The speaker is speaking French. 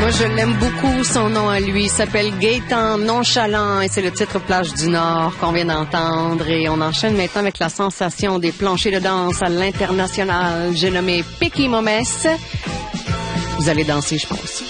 Moi, je l'aime beaucoup, son nom à lui. Il s'appelle Gaëtan Nonchalant et c'est le titre Plage du Nord qu'on vient d'entendre. Et on enchaîne maintenant avec la sensation des planchers de danse à l'international. J'ai nommé Picky Momes. Vous allez danser, je pense.